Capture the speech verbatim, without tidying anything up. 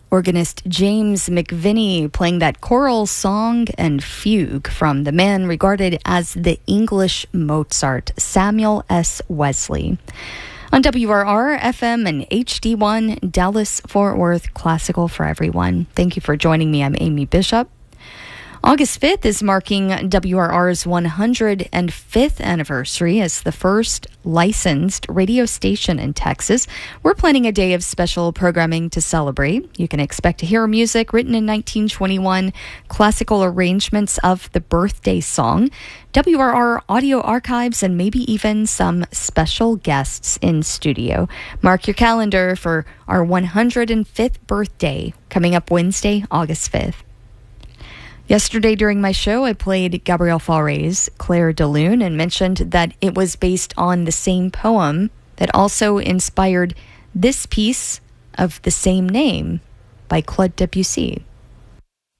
Organist James McVinney playing that choral song and fugue from the man regarded as the English Mozart, Samuel S. Wesley. On W R R, F M, and H D one, Dallas-Fort Worth, classical for everyone. Thank you for joining me. I'm Amy Bishop. August fifth is marking W R R's one hundred fifth anniversary as the first licensed radio station in Texas. We're planning a day of special programming to celebrate. You can expect to hear music written in nineteen twenty-one, classical arrangements of the birthday song, W R R audio archives, and maybe even some special guests in studio. Mark your calendar for our one hundred fifth birthday coming up Wednesday, August fifth. Yesterday during my show, I played Gabriel Fauré's Clair de Lune and mentioned that it was based on the same poem that also inspired this piece of the same name by Claude Debussy.